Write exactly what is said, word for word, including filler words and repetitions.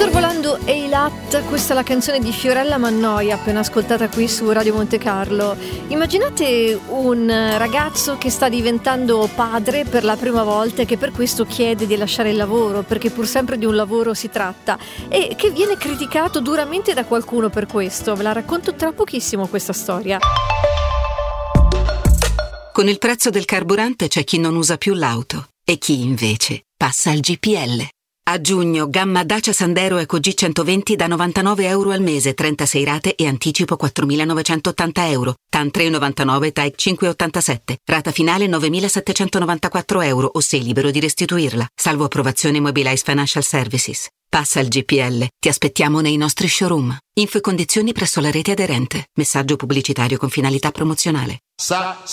Sorvolando Eilat, questa è la canzone di Fiorella Mannoia appena ascoltata qui su Radio Monte Carlo. Immaginate un ragazzo che sta diventando padre per la prima volta e che per questo chiede di lasciare il lavoro, perché pur sempre di un lavoro si tratta, e che viene criticato duramente da qualcuno per questo. Ve la racconto tra pochissimo questa storia. Con il prezzo del carburante c'è chi non usa più l'auto e chi invece passa al G P L. A giugno, gamma Dacia Sandero Eco G centoventi da novantanove euro al mese, trentasei rate e anticipo quattromilanovecentottanta euro. T A N tre virgola novantanove, T A E cinque virgola ottantasette. Rata finale novemilasettecentonovantaquattro euro o sei libero di restituirla. Salvo approvazione Mobilize Financial Services. Passa al G P L. Ti aspettiamo nei nostri showroom. Info e condizioni presso la rete aderente. Messaggio pubblicitario con finalità promozionale. Sa